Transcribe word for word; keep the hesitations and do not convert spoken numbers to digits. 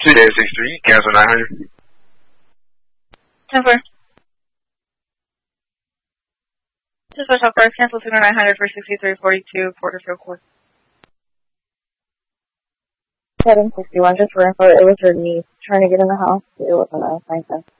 two days sixty-three, cancel nine hundred. ten four. Dispatch off first, cancel signal nine hundred for sixty-three forty-two, Porterfield Court. seven sixty-one, just for info, it was her niece trying to get in the house. It wasn't a scientist.